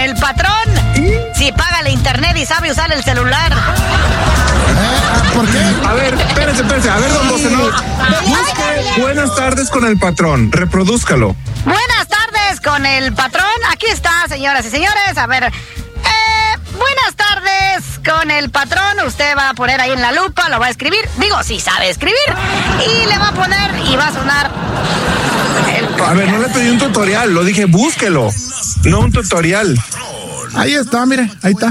el patrón si paga el internet y sabe usar el celular. ¿Por qué? A ver, espérese. A ver, don Bocenó. Busque Buenas tardes con el patrón. Reprodúzcalo. Buenas tardes con el patrón. Aquí está, señoras y señores. A ver, buenas tardes con el patrón. Usted va a poner ahí en la lupa, lo va a escribir. Digo, si sabe escribir. Y le va a poner y va a sonar. A ver, no le pedí un tutorial, lo dije, búsquelo. No un tutorial. Ahí está, mire, ahí está.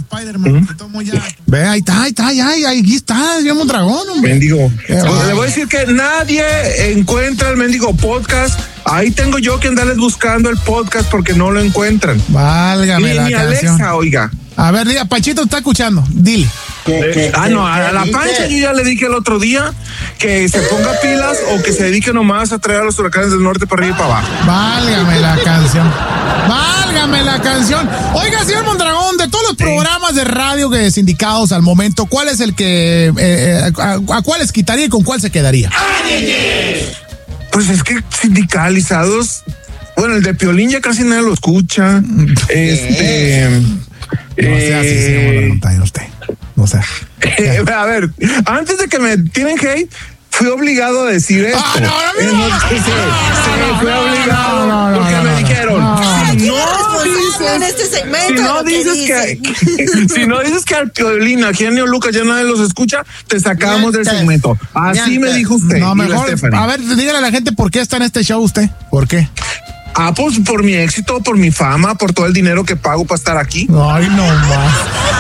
Ve, ahí está, yo Mondragón, hombre. Mendigo. Le voy a decir que nadie encuentra el mendigo podcast. Ahí tengo yo que andarles buscando el podcast porque no lo encuentran. Válgame la ni canción. Alexa, oiga. A ver, diga, Panchito está escuchando, dile. A la Pancha yo ya le dije el otro día que se ponga pilas o que se dedique nomás a traer a los huracanes del norte para arriba y para abajo. Válgame la canción. Oiga, señor Mondragón, de todos los programas de radio que sindicados al momento, ¿cuál es el que a cuáles quitaría y con cuál se quedaría? Pues es que sindicalizados, bueno, el de Piolín ya casi nadie lo escucha. No sea así, señor Mondragón, usted. No sé. A ver, antes de que me tiren hate, fui obligado a decir esto. Fui obligado porque me dijeron. Si no dices que al Piolín, a Genio Lucas ya nadie los escucha, te sacamos del segmento. Así me dijo usted. No, mejor. A ver, dígale a la gente por qué está en este show usted. ¿Por qué? Pues por mi éxito, por mi fama, por todo el dinero que pago para estar aquí. Ay, no más.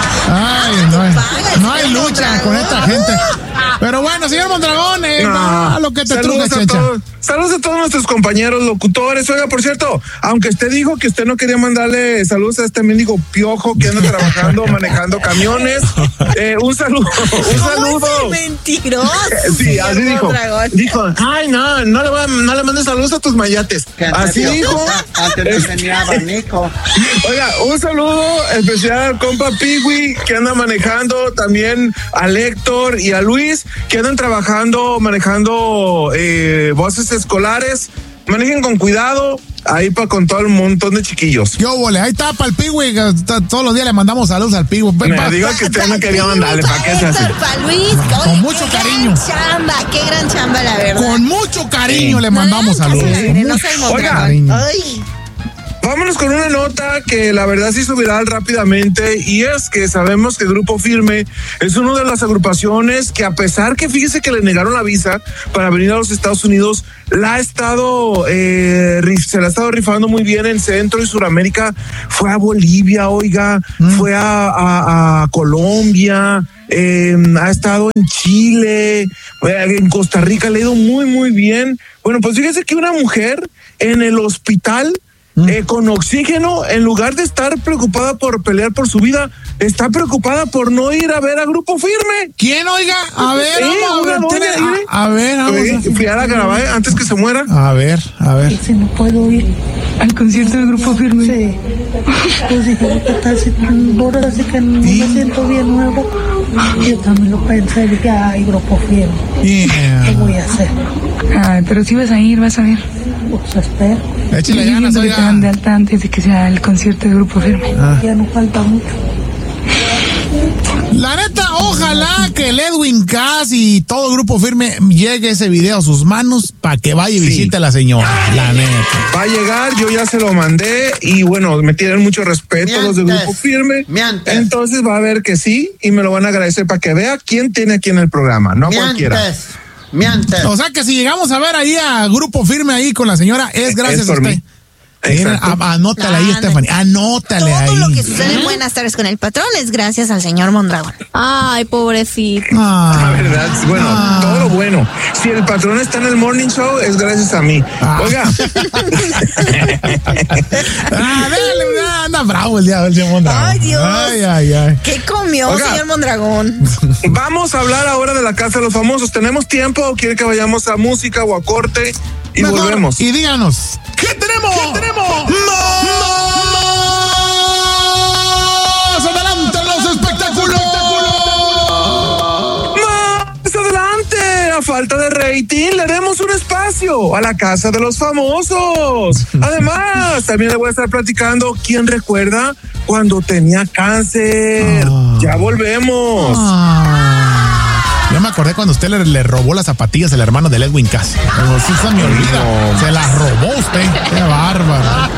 No hay lucha con esta gente. Pero bueno, señor Mondragón, lo que te truje, Chencha. Saludos a todos nuestros compañeros locutores. Oiga, por cierto, aunque usted dijo que usted no quería mandarle saludos a este mendigo piojo que anda trabajando, manejando camiones, un saludo. Mentiroso. Sí, así dijo. Dijo, ay, no le mandes saludos a tus mayates. Así dijo. Antes no tenía abanico. Oiga, un saludo especial al compa Piwi que anda manejando, también al Héctor y a Luis que andan trabajando, manejando buses escolares. Manejen con cuidado, ahí con todo el montón de chiquillos. Yo vole, ahí está para el Piwi, todos los días le mandamos saludos al Piwi. Me digo que usted no quería mandarle, ¿para qué se hace? Luis, con mucho cariño. Qué gran chamba, la verdad. Con mucho cariño le mandamos saludos. Oiga, vámonos con una nota que la verdad se hizo viral rápidamente, y es que sabemos que Grupo Firme es una de las agrupaciones que, a pesar que fíjese que le negaron la visa para venir a los Estados Unidos, se la ha estado rifando muy bien en Centro y Suramérica. Fue a Bolivia, oiga, fue a Colombia, ha estado en Chile, en Costa Rica, le ha ido muy, muy bien. Bueno, pues fíjese que una mujer en el hospital con oxígeno, en lugar de estar preocupada por pelear por su vida, está preocupada por no ir a ver a Grupo Firme. ¿Quién, oiga? A ver, a ver. Fui a grabar antes que se muera. A ver. Si no puedo ir al concierto de Grupo Firme. Sí. Pues dije, ahora sí que no me siento bien nuevo. Yo también lo pensé, dije, ay, Grupo Firme. ¿Qué voy a hacer? Ay, pero si vas a ir, vas a ver. Pues espero. Échale ganas, oiga. Que te dan de alta antes de que sea el concierto de Grupo Firme. Ya no falta mucho. La neta, ojalá que el Edwin Cass y todo Grupo Firme llegue ese video a sus manos para que vaya y visite a la señora. La neta. Va a llegar, yo ya se lo mandé, y bueno, me tienen mucho respeto los de Grupo Firme. Entonces va a ver que sí, y me lo van a agradecer para que vea quién tiene aquí en el programa, no cualquiera. O sea que si llegamos a ver ahí a Grupo Firme ahí con la señora, es gracias a usted. Anótale ahí, Stephanie. Anótale ahí. Todo lo que sucede en Buenas Tardes con el Patrón es gracias al señor Mondragón. Ay, pobrecito. La verdad, bueno, todo lo bueno. Si el Patrón está en el Morning Show, es gracias a mí. Oiga. Anda bravo el día del señor Mondragón. Ay, Dios. Ay. ¿Qué comió, señor Mondragón? Vamos a hablar ahora de la Casa de los Famosos. ¿Tenemos tiempo o quiere que vayamos a música o a corte? Y mejor volvemos. Y díganos, ¿qué tenemos? ¡Más adelante los espectáculos! ¡Más adelante! falta de rating, le demos un espacio a la Casa de los Famosos. Además, también le voy a estar platicando quién recuerda cuando tenía cáncer. Ya volvemos. Yo me acordé cuando usted le robó las zapatillas al hermano de Edwin Cass. Pero sí se me olvida. Se las robó usted. Qué bárbaro.